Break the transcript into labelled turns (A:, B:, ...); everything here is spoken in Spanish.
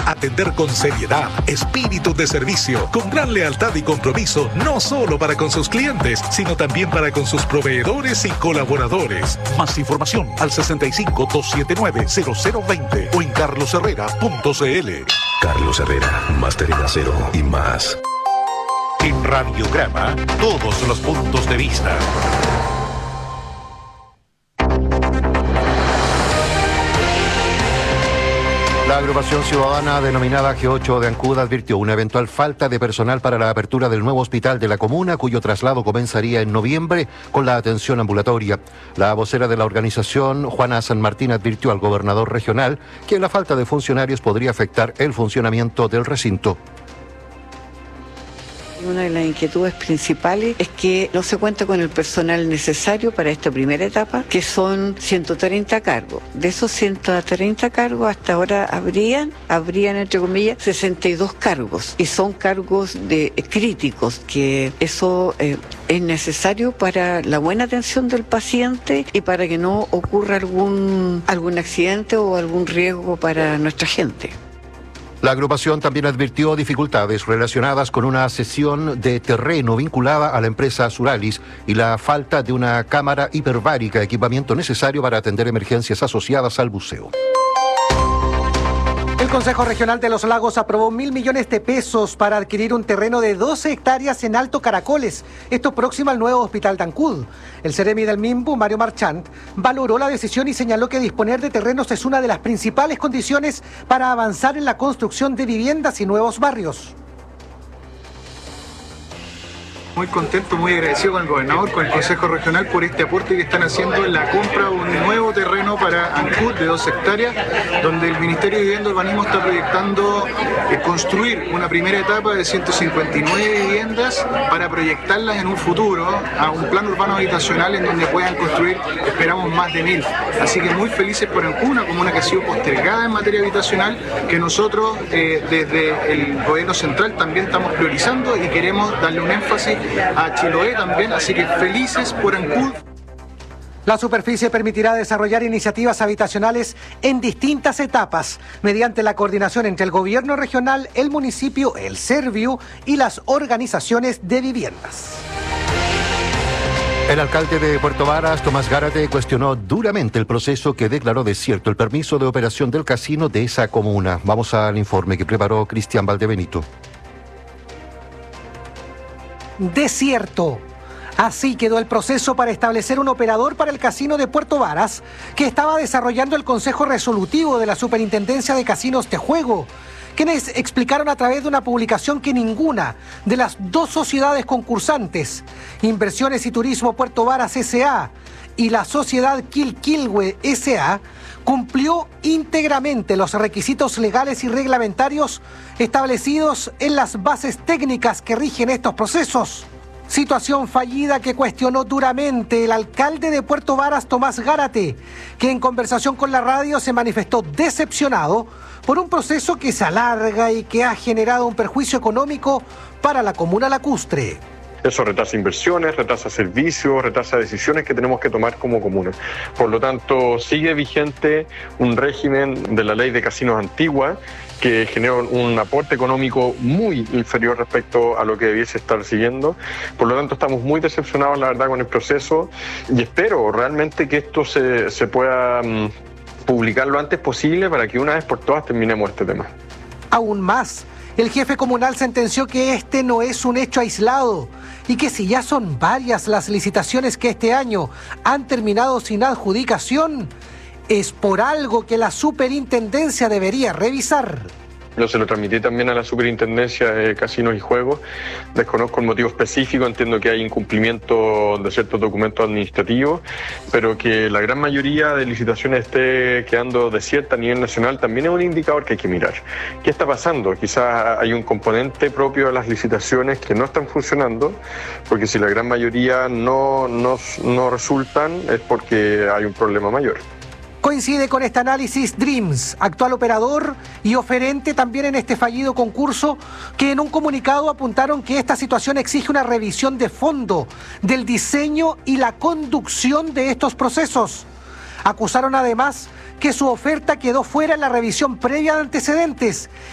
A: Atender con seriedad, espíritu de servicio, con gran lealtad y compromiso, no solo para con sus clientes, sino también para con sus proveedores y colaboradores. Más información al 65-279-0020 o en carlosherrera.cl.
B: Carlos Herrera, máster en acero y más.
A: En Radiograma, todos los puntos de vista.
C: La agrupación ciudadana denominada G8 de Ancud advirtió una eventual falta de personal para la apertura del nuevo hospital de la comuna, cuyo traslado comenzaría en noviembre con la atención ambulatoria. La vocera de la organización, Juana San Martín, advirtió al gobernador regional que la falta de funcionarios podría afectar el funcionamiento del recinto.
D: Una de las inquietudes principales es que no se cuenta con el personal necesario para esta primera etapa, que son 130 cargos. De esos 130 cargos, hasta ahora habrían entre comillas, 62 cargos. Y son cargos críticos, que eso es necesario para la buena atención del paciente y para que no ocurra algún accidente o algún riesgo para nuestra gente.
C: La agrupación también advirtió dificultades relacionadas con una cesión de terreno vinculada a la empresa Suralis y la falta de una cámara hiperbárica, equipamiento necesario para atender emergencias asociadas al buceo.
E: El Consejo Regional de los Lagos aprobó 1.000 millones de pesos para adquirir un terreno de 12 hectáreas en Alto Caracoles, esto próximo al nuevo hospital de Ancud. El seremi del MIMBU, Mario Marchant, valoró la decisión y señaló que disponer de terrenos es una de las principales condiciones para avanzar en la construcción de viviendas y nuevos barrios.
F: Muy contento, muy agradecido con el gobernador, con el Consejo Regional por este aporte que están haciendo en la compra de un nuevo terreno para Ancud de 2 hectáreas, donde el Ministerio de Vivienda y Urbanismo está proyectando construir una primera etapa de 159 viviendas para proyectarlas en un futuro a un plan urbano habitacional en donde puedan construir, esperamos, más de 1.000. Así que muy felices por Ancud, una comuna que ha sido postergada en materia habitacional, que nosotros desde el gobierno central también estamos priorizando y queremos darle un énfasis a Chiloé también, así que felices por Ancud.
E: La superficie permitirá desarrollar iniciativas habitacionales en distintas etapas, mediante la coordinación entre el gobierno regional, el municipio, el Serviu y las organizaciones de viviendas.
C: El alcalde de Puerto Varas, Tomás Gárate, cuestionó duramente el proceso que declaró desierto el permiso de operación del casino de esa comuna. Vamos al informe que preparó Cristian Valdebenito.
E: Desierto. Así quedó el proceso para establecer un operador para el casino de Puerto Varas, que estaba desarrollando el Consejo Resolutivo de la Superintendencia de Casinos de Juego, quienes explicaron a través de una publicación que ninguna de las 2 sociedades concursantes, Inversiones y Turismo Puerto Varas S.A. y la sociedad Quilquilhue S.A., cumplió íntegramente los requisitos legales y reglamentarios establecidos en las bases técnicas que rigen estos procesos. Situación fallida que cuestionó duramente el alcalde de Puerto Varas, Tomás Gárate, que en conversación con la radio se manifestó decepcionado por un proceso que se alarga y que ha generado un perjuicio económico para la comuna lacustre.
G: Eso retrasa inversiones, retrasa servicios, retrasa decisiones que tenemos que tomar como comuna. Por lo tanto, sigue vigente un régimen de la ley de casinos antigua que genera un aporte económico muy inferior respecto a lo que debiese estar siguiendo. Por lo tanto, estamos muy decepcionados, la verdad, con el proceso y espero realmente que esto se pueda publicar lo antes posible para que una vez por todas terminemos este tema.
E: Aún más, el jefe comunal sentenció que este no es un hecho aislado y que si ya son varias las licitaciones que este año han terminado sin adjudicación, es por algo que la superintendencia debería revisar.
G: Yo se lo transmití también a la Superintendencia de Casinos y Juegos. Desconozco el motivo específico, entiendo que hay incumplimiento de ciertos documentos administrativos, pero que la gran mayoría de licitaciones esté quedando desierta a nivel nacional también es un indicador que hay que mirar. ¿Qué está pasando? Quizás hay un componente propio de las licitaciones que no están funcionando, porque si la gran mayoría no resultan es porque hay un problema mayor.
E: Coincide con este análisis Dreams, actual operador y oferente también en este fallido concurso, que en un comunicado apuntaron que esta situación exige una revisión de fondo del diseño y la conducción de estos procesos. Acusaron además que su oferta quedó fuera en la revisión previa de antecedentes